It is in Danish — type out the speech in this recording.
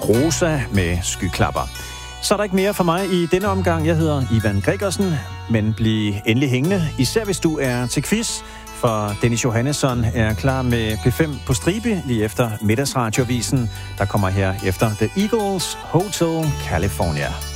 rosa med skyklapper. Så er der ikke mere for mig i denne omgang. Jeg hedder Ivan Gregersen, men bliv endelig hængende, især hvis du er til quiz, for Dennis Johannesson er klar med P5 på stribe lige efter middagsradiovisen, der kommer her efter The Eagles Hotel California.